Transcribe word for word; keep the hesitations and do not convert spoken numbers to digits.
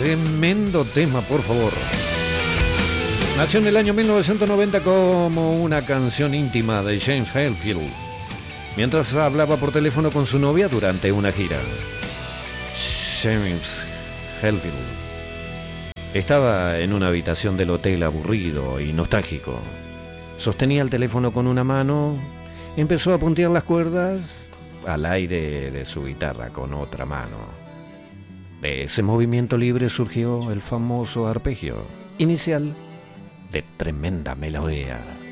Tremendo tema, por favor. Nació en el año mil novecientos noventa como una canción íntima de James Hetfield, mientras hablaba por teléfono con su novia durante una gira. James Hetfield estaba en una habitación del hotel aburrido y nostálgico. Sostenía el teléfono con una mano, empezó a puntear las cuerdas al aire de su guitarra con otra mano. De ese movimiento libre surgió el famoso arpegio inicial de tremenda melodía.